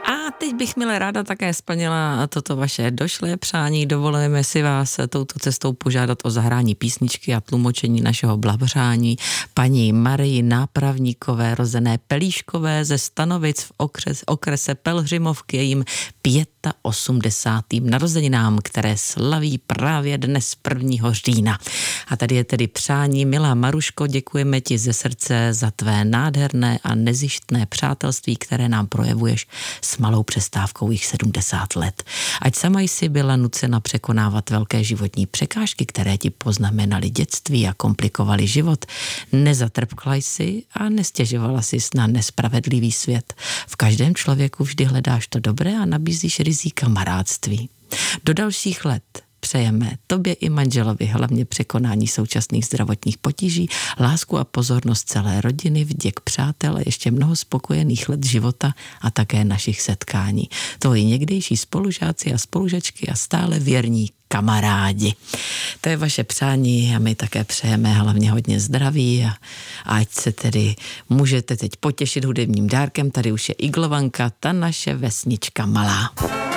A teď bych milé ráda také splnila toto vaše došlé přání. Dovolujeme si vás touto cestou požádat o zahrání písničky a tlumočení našeho blahopřání paní Marii Nápravníkové, rozené Pelíškové ze Stanovic v okrese Pelhřimov k jejím 85. narozeninám, které slaví právě dnes 1. října. A tady je tedy přání. Milá Maruško, děkujeme ti ze srdce za tvé nádherné a nezištné přátelství, které nám projevuješ s malou přestávkou jich 70 let. Ať sama jsi byla nucena překonávat velké životní překážky, které ti poznamenaly dětství a komplikovaly život, nezatrpkla jsi a nestěžovala jsi na nespravedlivý svět. V každém člověku vždy hledáš to dobré a nabízíš rizí kamarádství. Do dalších let přejeme tobě i manželovi hlavně překonání současných zdravotních potíží, lásku a pozornost celé rodiny, vděk přátel a ještě mnoho spokojených let života a také našich setkání. Tvoji někdejší spolužáci a spolužačky a stále věrní kamarádi. To je vaše přání a my také přejeme hlavně hodně zdraví a ať se tedy můžete teď potěšit hudebním dárkem. Tady už je Iglovanka, ta naše vesnička malá.